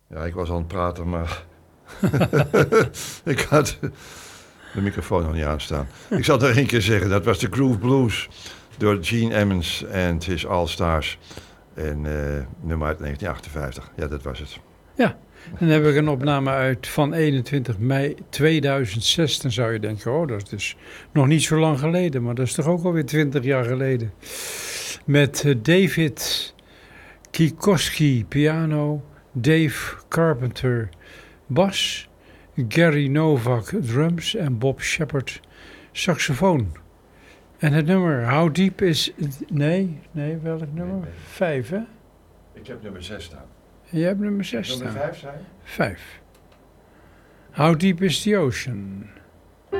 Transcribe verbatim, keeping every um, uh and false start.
Ja, ik was aan het praten, maar ik had de microfoon nog niet aanstaan. Ik zal het nog één keer zeggen, dat was de Groove Blues door Gene Ammons en his All Stars. En uh, nummer uit negentien achtenvijftig. Ja, dat was het. Ja, dan hebben we een opname uit van eenentwintig mei tweeduizend zes. Dan zou je denken, oh, dat is dus nog niet zo lang geleden. Maar dat is toch ook alweer twintig jaar geleden. Met uh, David Kikoski piano, Dave Carpenter bas, Gary Novak drums en Bob Shepard saxofoon. En het nummer How Deep is... Nee, nee, welk nummer? Nee, nee. Vijf, hè? Ik heb nummer zes staan. En jij hebt nummer zes staan. Nummer vijf zijn? Vijf. How Deep is the Ocean?